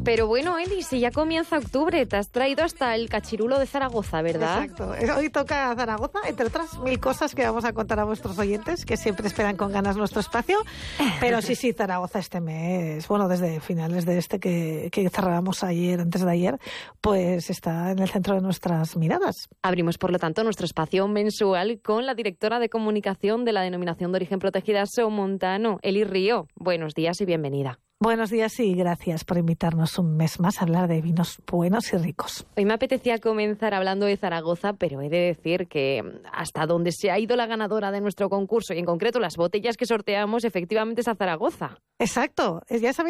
Pero bueno, Eli, si ya comienza octubre, te has traído hasta el cachirulo de Zaragoza, ¿verdad? Exacto. Hoy toca Zaragoza, entre otras 1000 cosas que vamos a contar a vuestros oyentes, que siempre esperan con ganas nuestro espacio. Pero sí, Zaragoza este mes, bueno, desde finales de que cerrábamos ayer, antes de ayer, pues está en el centro de nuestras miradas. Abrimos, por lo tanto, nuestro espacio mensual con la directora de comunicación de la Denominación de Origen Protegida Somontano, Eli Río. Buenos días y bienvenida. Buenos días y gracias por invitarnos un mes más a hablar de vinos buenos y ricos. Hoy me apetecía comenzar hablando de Zaragoza, pero he de decir que hasta donde se ha ido la ganadora de nuestro concurso, y en concreto las botellas que sorteamos, efectivamente es a Zaragoza. Exacto. Ya sabéis